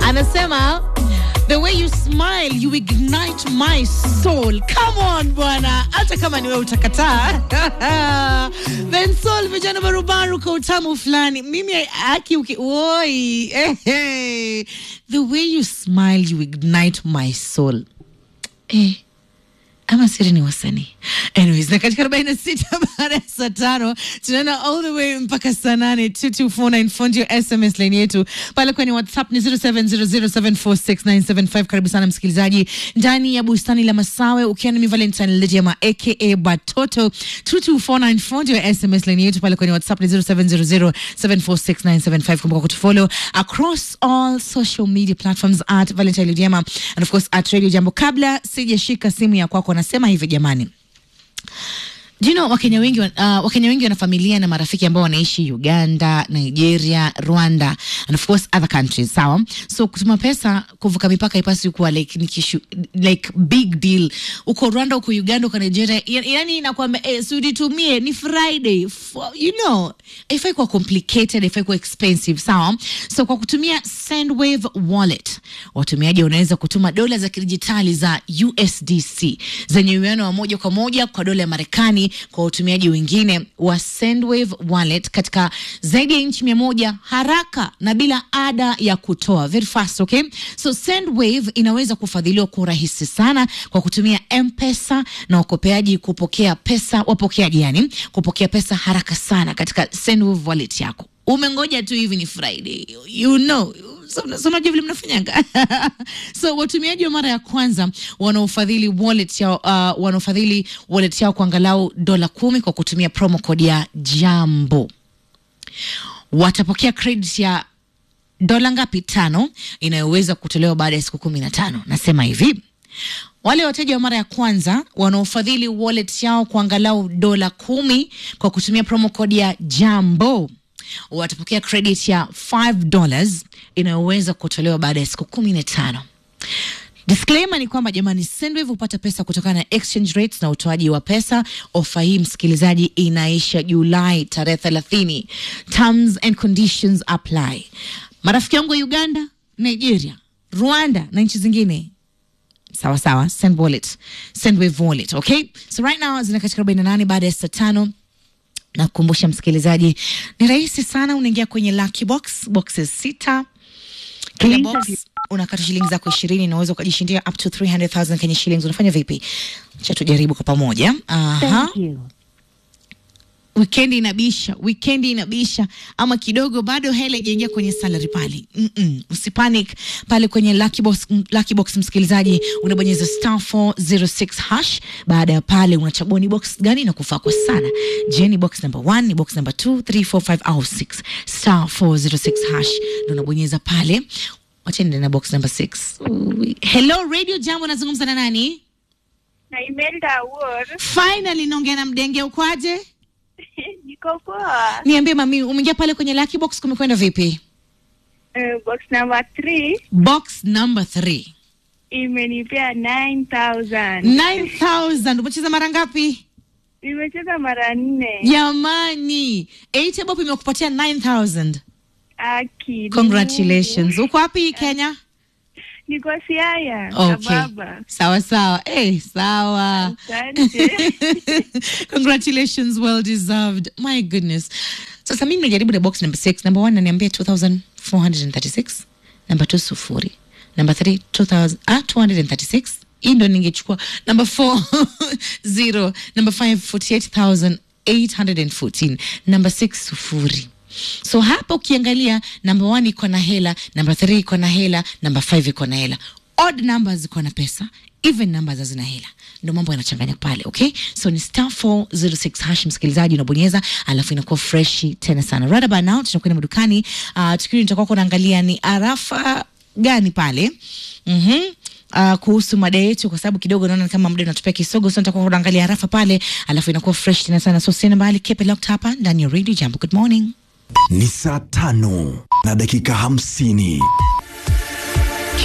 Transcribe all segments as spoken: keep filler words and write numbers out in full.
Anasema the way you smile, you ignite my soul. Come on, bwana. Hata kama ni wewe utakataa. Ben Soul vijana barubaru kwa utamu fulani. Mimi aki uki oi. Hey. The way you smile, you ignite my soul. Eh. Ama siri ni wasanii. Anyways, na katika arobaini na sita baada ya saa tano tunaenda all the way mpaka saa nane. Two two four nine fundi your S M S line yetu pale kwenye WhatsApp ni zero seven zero zero seven four six nine seven five. Karibu sana msikilizaji ndani ya bustani la Masawe ukiwa ni Valentine Lejema aka Batoto. Two two four nine fundi your S M S line yetu pale kwenye WhatsApp ni zero seven zero zero seven four six nine seven five. Kumbuka kutufollow across all social media platforms at Valentine Lejema and of course at Radio Jambo. Kabla sijashika simu ya kwako nasema hivi jamani. Do you know Wakenya wengi uh, Wakenya wengi wana familia na marafiki ambao wanaishi Uganda, Nigeria, Rwanda and of course other countries, sawa? So kutuma pesa kuvuka mipaka ipasi kuwa like nikishu, like big deal. Uko Rwanda, uko Uganda, uko Nigeria, yani inakwambia eh, so nitumie ni Friday, for, you know, ifai kuwa complicated, ifai kuwa expensive, sawa? So kwa kutumia Sendwave wallet, watumiaji unaweza kutuma dola za kidijitali za U S D C zenye uwiano wa moja kwa moja kwa dola ya Marekani kwa utumiaji wengine wa Sendwave wallet katika zaidi ya nchi mia moja haraka na bila ada ya kutoa. Very fast, okay? So Sendwave inaweza kufadhiliwa kwa urahisi sana kwa kutumia M-Pesa na wakopeaji kupokea pesa, wapokeaji yani, kupokea pesa haraka sana katika Sendwave wallet yako. Umengoja tu hivi ni Friday. You know, so, so unajua vile mnafanyanga. So watumiaji wa mara ya kwanza wanaofadhili wallet yao uh, wanaofadhili wallet yao kwa angalau dola kumi kwa kutumia promo code ya Jambo watapokea credit ya dola ngapi? Tano, inayoweza kutolewa baada ya siku kumi na tano. Nasema hivi, wale wateja wa mara ya kwanza wanaofadhili wallet yao kwa angalau dola kumi kwa kutumia promo code ya Jambo watapokea credit ya five dollars inayoweza kutolewa baada ya siku kumi na tano. Disclaimer ni kwamba jamani, Sendwave hupata pesa kutokana na exchange rates na utoaji wa pesa. Ofa hii msikilizaji inaisha Julai tarehe thelathini. Terms and conditions apply. Marafiki yangu wa Uganda, Nigeria, Rwanda na nchi zingine, sawa sawa, Send wallet, Sendwave wallet, okay? So right now zina katika arobaini na nane baada ya saa tano. Na kukumbusha msikilizaji, ni rahisi sana, unaingia kwenye Lucky Box, boxes sita. Kila box unakata shilingi zako ishirini na unaweza kujishindia up to three hundred thousand Kenya shillings. Unafanya vipi? Acha tujaribu kwa pamoja. Aha. Thank you. Weekend inabisha, weekend inabisha ama kidogo bado hela ijaingia kwenye salary pale. Mm -mm. Usipanic pale kwenye Lucky Box, Lucky Box msikilizaji, unabonyeza star four zero six hash. Baada ya pale unachagua ni box gani na kufaa kwa sana. Je, ni box number one, ni box number two, three, four, five au six. Star four zero six hash ndio unabonyeza pale. Wacha niende na box number six. Hello Radio Jambo, nazungumza na nani? Na Imelda Award. Finally naongea na mdenge, uko aje? Niko poa. Niambie mami, umeingia pale kwenye Lucky Box, kumekwenda vipi? Uh, box number three. Box number three imenipea nine thousand. nine thousand. Umecheza mara ngapi? Nimecheza mara nne. Jamani, eight bob imekupatia nine thousand. Aki. Congratulations. Uko wapi Kenya? Niko Siaya. Okay. Baba. Sawa sawa. Eh, hey, sawa. Asante. Congratulations, well deserved. My goodness. Sasa mimi nimejaribu the box number six. Number one ananiambia two thousand four hundred thirty-six. Number two sufuri. Number three two thousand ah two hundred thirty-six. Hii ndo ningechukua. Number four zero. Number five forty-eight thousand eight hundred fourteen. Number six sufuri. So hapa ukiangalia number one iko na hela, number three iko na hela, number five iko na hela. Odd numbers iko na pesa, even numbers hazina hela. Ndio mambo yanachanganya pale, okay? So ni star four zero six hash msikilizaji, unabonyeza alafu inakuwa fresh tena sana. Right about now tunakwenda madukani. Uh, tukiri nitakuwa kunaangalia ni arafa gani pale. Mhm. Uh, kuhusu mada yetu kwa sababu kidogo naona kama muda unatupea kisogo, so nitakuwa kunaangalia arafa pale alafu inakuwa fresh tena sana. So sina mbali, keep it locked hapa ndani ya Radio Jambo. Good morning. Ni saa tano na dakika hamsini.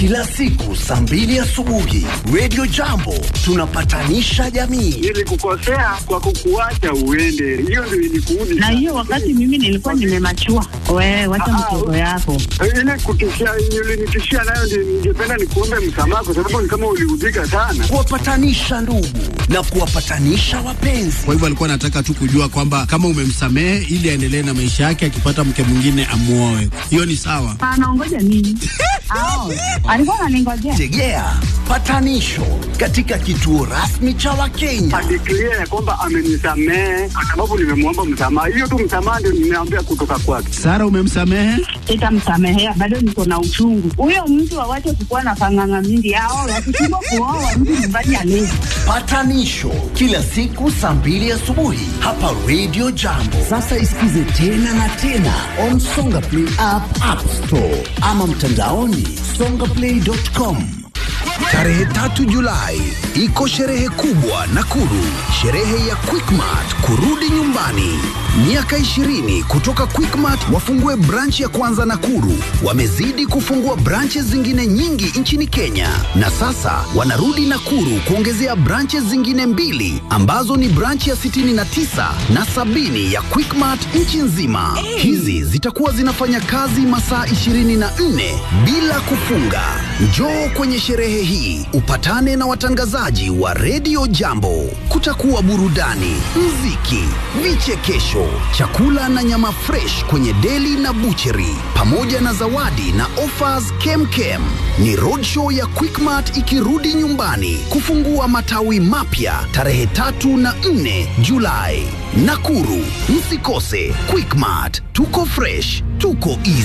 Kila siku saa mbili asubuhi Radio Jambo tunapatanisha jamii. Nilikukosea kwa kukuacha uende, hiyo ndio ilikuudi. Na hiyo wakati mimi nilikuwa nimemachua. Wewe wacha mtoto yako. Ile kutishia ulinitishia nayo ndio ningependa nikuombe msamaha, kwa sababu ni kama uliudhika sana. Kuwapatanisha ndugu na kuwapatanisha wapenzi. Kwa hivyo alikuwa anataka tu kujua kwamba kama umemsamehe ili aendelee na maisha yake, akipata mke mwingine amuoe. Hiyo ni sawa. Anaongoja nini? Ao, alikuwa ananingojea. Tegea patanisho katika kituo rasmi cha Wakenya. Adeclare ya kwamba amenisamehe kwa sababu nimemwomba msamaha. Hiyo tu msamaha ndio nimeambia kutoka kwake. Sara, umemsamehe? Sitamsamehea, bado niko na uchungu. Huyo mtu awache kukuwa na panganga mingi. Ao, wakishindwa kuoa mtu mbali alezi. Patanisho kila siku saa mbili asubuhi hapa Radio Jambo. Sasa isikize tena na tena on Songa Play app, App Store ama mtandaoni songa play dot com. Tarehe tatu Julai iko sherehe kubwa Nakuru, sherehe ya Quickmart kurudi nyumbani. Miaka ishirini kutoka Quickmart wafungue branch ya kwanza Nakuru. Wamezidi kufungua branches zingine nyingi nchini Kenya, na sasa wanarudi Nakuru kuongezea branches zingine mbili ambazo ni branch ya sitini na tisa na sabini ya Quickmart nchi nzima. Hizi zitakuwa zinafanya kazi masaa ishirini na nne bila kufunga. Njoo kwenye sherehe hii upatane na watangazaji wa Radio Jambo. Kutakuwa burudani, muziki, vichekesho, chakula na nyama fresh kwenye deli na butchery, pamoja na zawadi na offers kemkem. Ni roadshow ya Quickmart ikirudi nyumbani kufungua matawi mapya tarehe tatu na nne Julai. Nakuru, msikose. Quickmart, tuko fresh, tuko easy.